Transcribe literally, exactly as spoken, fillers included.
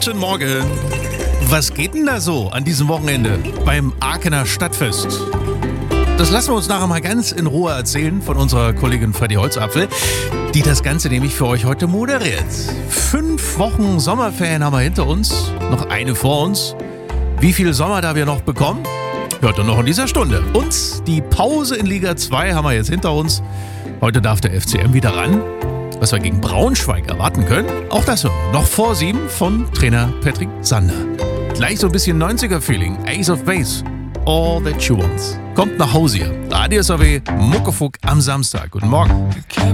Guten Morgen. Was geht denn da so an diesem Wochenende beim Aachener Stadtfest? Das lassen wir uns nachher mal ganz in Ruhe erzählen von unserer Kollegin Freddy Holzapfel, die das Ganze nämlich für euch heute moderiert. Fünf Wochen Sommerferien haben wir hinter uns, noch eine vor uns. Wie viel Sommer da wir noch bekommen, hört ihr noch in dieser Stunde. Und die Pause in Liga zwei haben wir jetzt hinter uns. Heute darf der F C M wieder ran. Was wir gegen Braunschweig erwarten können, auch das hören wir noch vor sieben von Trainer Patrick Sander. Gleich so ein bisschen neunziger-Feeling, Ace of Base, All That You Want. Kommt nach Hause hier. Radio S A W, Muckefuck am Samstag. Guten Morgen.